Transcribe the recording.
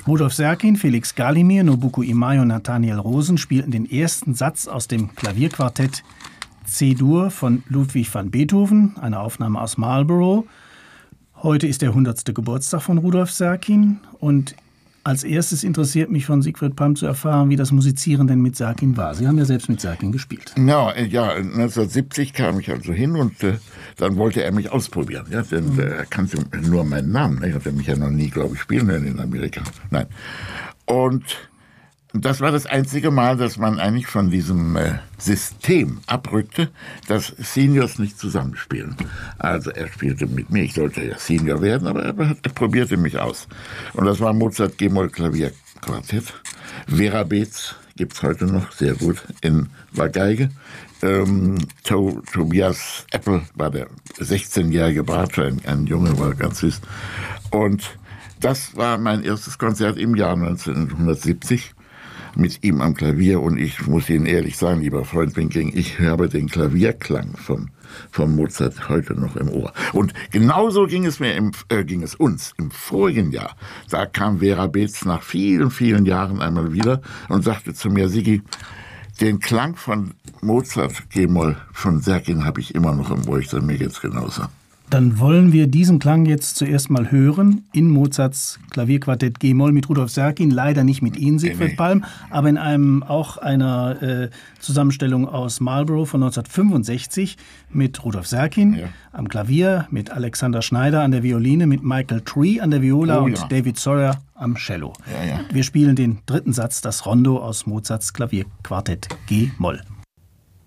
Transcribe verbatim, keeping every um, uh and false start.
Rudolf Serkin, Felix Galimir, Nobuko Imai und Nathaniel Rosen spielten den ersten Satz aus dem Klavierquartett C-Dur von Ludwig van Beethoven, eine Aufnahme aus Marlborough. Heute ist der hundertste Geburtstag von Rudolf Serkin und als erstes interessiert mich von Siegfried Palm zu erfahren, wie das Musizieren denn mit Serkin war. Sie haben ja selbst mit Serkin gespielt. Ja, ja neunzehnhundertsiebzig kam ich also hin und äh, dann wollte er mich ausprobieren. Ja, denn äh, er kannte nur meinen Namen. Er hatte mich ja noch nie, glaube ich, spielen hören in Amerika. Nein. Und das war das einzige Mal, dass man eigentlich von diesem äh, System abrückte, dass Seniors nicht zusammenspielen. Also er spielte mit mir, ich sollte ja Senior werden, aber er, er probierte mich aus. Und das war Mozart G-Moll Klavierquartett. Vera Beetz gibt's heute noch, sehr gut, in war Geige. Ähm, to, Tobias Apple war der sechzehnjährige Bart, ein, ein Junge, war ganz süß. Und das war mein erstes Konzert im Jahr neunzehnhundertsiebzig. Mit ihm am Klavier und ich muss Ihnen ehrlich sagen, lieber Freund Winking, ich habe den Klavierklang vom, vom Mozart heute noch im Ohr. Und genauso ging es mir, im, äh, ging es uns im vorigen Jahr. Da kam Vera Beetz nach vielen, vielen Jahren einmal wieder und sagte zu mir, Sigi, den Klang von Mozart G-Moll von Serkin habe ich immer noch im Ohr. Ich sage, mir geht's genauso. Dann wollen wir diesen Klang jetzt zuerst mal hören in Mozarts Klavierquartett G-Moll mit Rudolf Serkin, leider nicht mit Ihnen, Siegfried nee. Palm, aber in einem auch einer äh, Zusammenstellung aus Marlborough von neunzehnhundertfünfundsechzig mit Rudolf Serkin ja. am Klavier, mit Alexander Schneider an der Violine, mit Michael Tree an der Viola oh, und ja. David Sawyer am Cello. Ja, ja. Wir spielen den dritten Satz, das Rondo aus Mozarts Klavierquartett G-Moll.